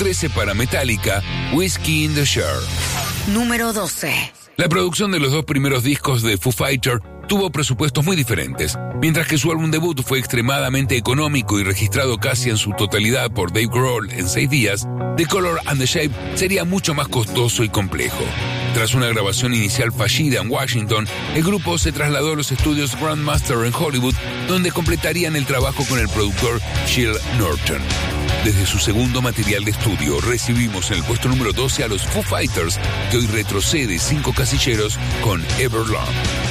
13 para Metallica, Whiskey in the Jar. Número 12. La producción de los 2 primeros discos de Foo Fighters tuvo presupuestos muy diferentes. Mientras que su álbum debut fue extremadamente económico y registrado casi en su totalidad por Dave Grohl en 6 días, The Color and the Shape sería mucho más costoso y complejo. Tras una grabación inicial fallida en Washington, el grupo se trasladó a los estudios Grandmaster en Hollywood, donde completarían el trabajo con el productor Gil Norton. Desde su segundo material de estudio, recibimos en el puesto número 12 a los Foo Fighters, que hoy retrocede 5 casilleros con Everlong.